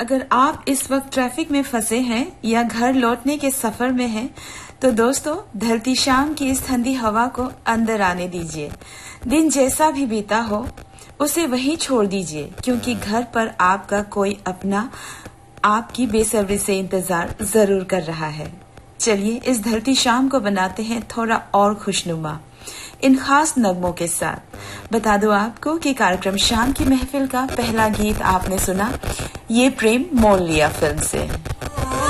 अगर आप इस वक्त ट्रैफिक में फंसे हैं या घर लौटने के सफर में हैं, तो दोस्तों ढलती शाम की इस ठंडी हवा को अंदर आने दीजिए। दिन जैसा भी बीता हो उसे वहीं छोड़ दीजिए, क्योंकि घर पर आपका कोई अपना आपकी बेसब्री से इंतजार जरूर कर रहा है। चलिए इस ढलती शाम को बनाते हैं थोड़ा और खुशनुमा इन खास नगमों के साथ। बता दो आपको कि कार्यक्रम शाम की महफिल का पहला गीत आपने सुना ये प्रेम मोल लिया फिल्म से।